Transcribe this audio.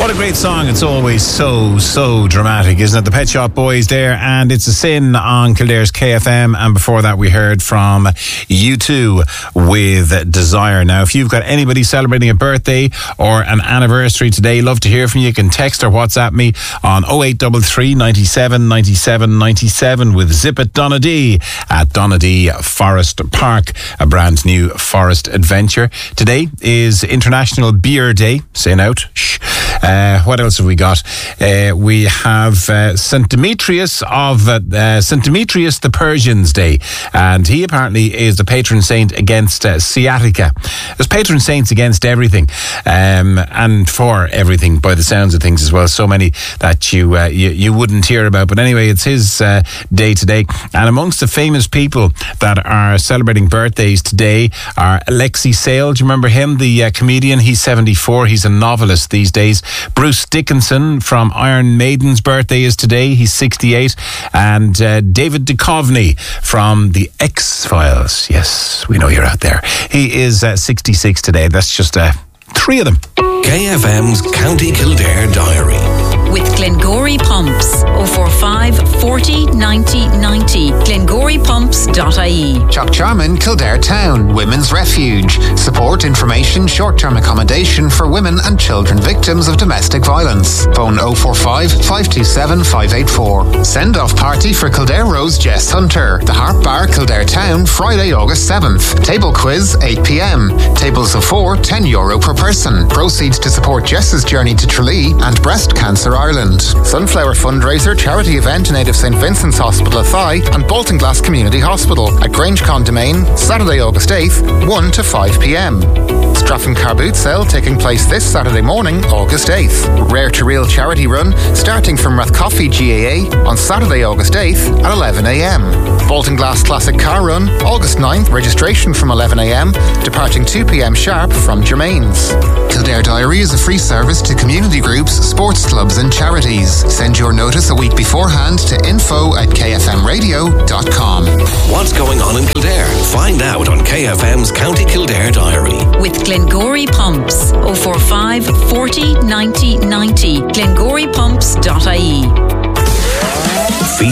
What a great song. It's always so dramatic, isn't it? The Pet Shop Boys there, and It's a Sin on Kildare's KFM. And before that, we heard from U2 with Desire. Now, if you've got anybody celebrating a birthday or an anniversary today, love to hear from you. You can text or WhatsApp me on 0833 97 97 97 with Zip at Donadee at Donadee Forest Park, a brand new forest adventure. Today is International Beer Day. Say it out. Shh. What else have we got? We have St. Demetrius the Persian's Day, and he apparently is the patron saint against sciatica. There's patron saints against everything, and for everything by the sounds of things as well. So many that you wouldn't hear about. But anyway, it's his day today. And amongst the famous people that are celebrating birthdays today are Alexei Sayle. Do you remember him? The comedian. He's 74. He's a novelist these days. Bruce Dickinson from Iron Maiden's birthday is today. He's 68. And David Duchovny from The X-Files. Yes, we know you're out there. He is 66 today. That's just three of them. KFM's County Kildare Diary. With Glengory Pumps. 045 40 90 90. GlengoryPumps.ie. Chuck Charman, Kildare Town, Women's Refuge. Support, information, short-term accommodation for women and children victims of domestic violence. Phone 045 527 584. Send-off party for Kildare Rose Jess Hunter. The Harp Bar, Kildare Town, Friday, August 7th. Table quiz, 8 p.m. Tables of 4, €10 per person. Proceeds to support Jess's journey to Tralee and Breast Cancer Ireland. Sunflower fundraiser charity event in aid of St Vincent's Hospital Athy and Bolton Glass Community Hospital at Grangecon Domain, Saturday, August 8th, 1 to 5 p.m. Straffan Car Boot Sale taking place this Saturday morning, August 8th. Rare to Real charity run starting from Rathcoffey GAA on Saturday, August 8th at 11 a.m. Bolton Glass Classic Car Run, August 9th, registration from 11 a.m, departing 2 p.m. sharp from Germain's. Kildare Diary is a free service to community groups, sports clubs and charities. Send your notice a week beforehand to info@kfmradio.com. What's going on in Kildare? Find out on KFM's County Kildare Diary. With Glengory Pumps. 045 40 90 90. GlengoryPumps.ie.